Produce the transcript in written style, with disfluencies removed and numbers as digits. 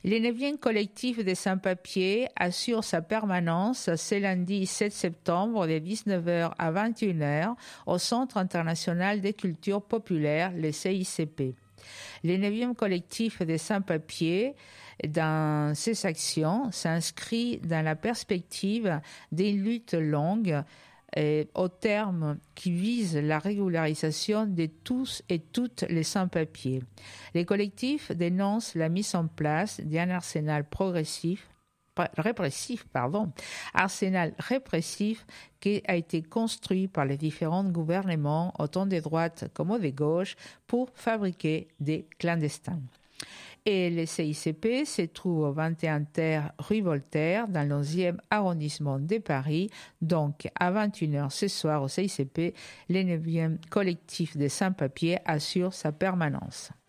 Le 9e collectif des sans-papiers assure sa permanence ce lundi 7 septembre de 19h à 21h au Centre international des cultures populaires, le CICP. Le 9e collectif des sans-papiers, dans ses actions, s'inscrit dans la perspective d'une lutte longue au terme qui vise la régularisation de tous et toutes les sans-papiers. Les collectifs dénoncent la mise en place d'un arsenal répressif qui a été construit par les différents gouvernements, autant de droite comme de gauche, pour fabriquer des clandestins. Et le CICP se trouve au 21 Terre rue Voltaire, dans le 11e arrondissement de Paris. Donc, à 21h ce soir au CICP, le 9e collectif des sans-papiers assure sa permanence.